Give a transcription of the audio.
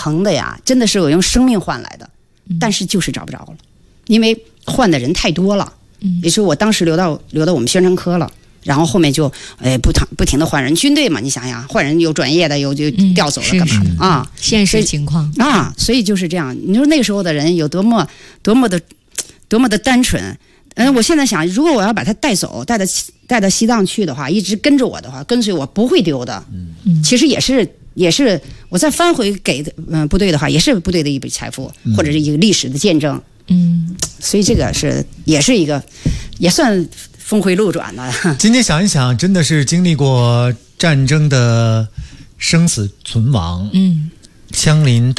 疼的呀，真的是我用生命换来的，但是就是找不着了，因为换的人太多了。也是我当时留到我们宣传科了，然后后面就不停的换人，军队嘛，你想想换人有专业的，有就调走了干嘛的啊？ 现实情况啊，所以就是这样。你说那个时候的人有多么的单纯。我现在想，如果我要把他带走，带到西藏去的话，一直跟着我的话，跟随我不会丢的。其实也是我再翻回给部队的话，也是部队的一笔财富，或者是一个历史的见证。所以这个也是一个也算峰回路转的。 今天想一想，真的是经历过战争的生死存亡，枪林